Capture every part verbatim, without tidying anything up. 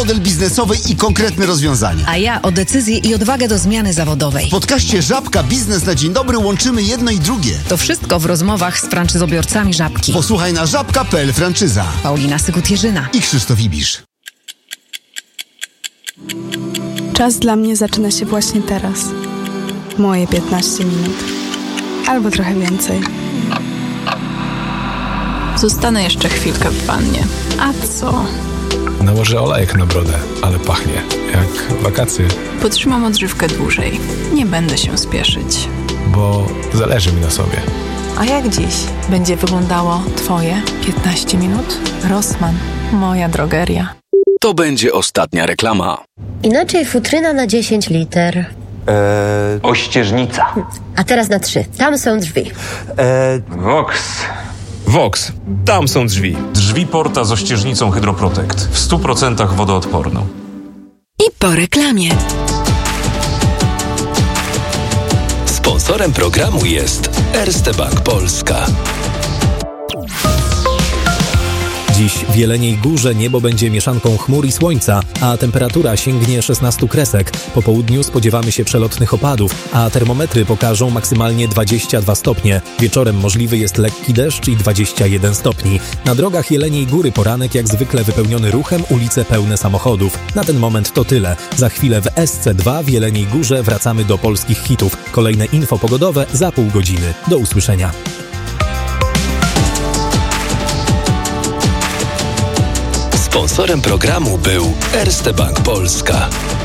model biznesowy i konkretne rozwiązania. A ja o decyzję i odwagę do zmiany zawodowej. W podcaście Żabka Biznes na Dzień Dobry łączymy jedno i drugie. To wszystko w rozmowach z franczyzobiorcami Żabki. Posłuchaj na żabka kropka p l franczyza. Paulina Sykut-Jerzyna i Krzysztof Ibisz. Czas dla mnie zaczyna się właśnie teraz. Moje piętnaście minut. Albo trochę więcej. Zostanę jeszcze chwilkę w wannie. A co? Nałożę olejek na brodę, ale pachnie jak wakacje. Potrzymam odżywkę dłużej. Nie będę się spieszyć. Bo zależy mi na sobie. A jak dziś będzie wyglądało Twoje piętnaście minut? Rossmann, moja drogeria. To będzie ostatnia reklama. Inaczej futryna na dziesięć liter. Eee... Ościeżnica. A teraz na trzy. Tam są drzwi. Eee... Vox. Vox. Tam są drzwi. Drzwi Porta z ościeżnicą Hydroprotect. W stu procentach wodoodporną. I po reklamie. Sponsorem programu jest Erste Bank Polska. Dziś w Jeleniej Górze niebo będzie mieszanką chmur i słońca, a temperatura sięgnie szesnastu kresek. Po południu spodziewamy się przelotnych opadów, a termometry pokażą maksymalnie dwadzieścia dwa stopnie. Wieczorem możliwy jest lekki deszcz i dwadzieścia jeden stopni. Na drogach Jeleniej Góry poranek jak zwykle wypełniony ruchem, ulice pełne samochodów. Na ten moment to tyle. Za chwilę w S C dwa w Jeleniej Górze wracamy do polskich hitów. Kolejne info pogodowe za pół godziny. Do usłyszenia. Sponsorem programu był Erste Bank Polska.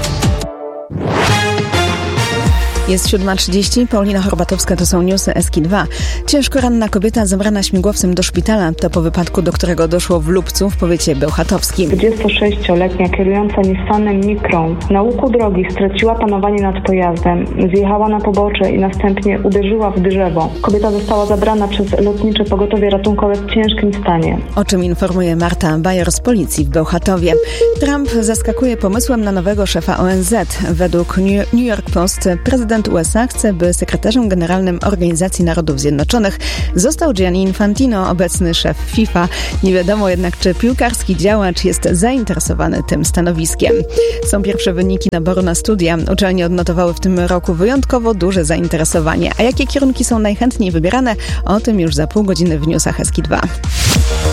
Jest siódma trzydzieści, Paulina Horbatowska, to są newsy S K dwa. Ciężko ranna kobieta zabrana śmigłowcem do szpitala. To po wypadku, do którego doszło w Lubcu w powiecie bełchatowskim. dwudziestosześcioletnia kierująca Nissanem Micrą na łuku drogi straciła panowanie nad pojazdem. Zjechała na pobocze i następnie uderzyła w drzewo. Kobieta została zabrana przez lotnicze pogotowie ratunkowe w ciężkim stanie. O czym informuje Marta Bajor z policji w Bełchatowie. Trump zaskakuje pomysłem na nowego szefa O N Z. Według New York Post prezydent U S A chce, by sekretarzem generalnym Organizacji Narodów Zjednoczonych został Gianni Infantino, obecny szef FIFA. Nie wiadomo jednak, czy piłkarski działacz jest zainteresowany tym stanowiskiem. Są pierwsze wyniki naboru na studia. Uczelnie odnotowały w tym roku wyjątkowo duże zainteresowanie. A jakie kierunki są najchętniej wybierane? O tym już za pół godziny w newsach S K dwa.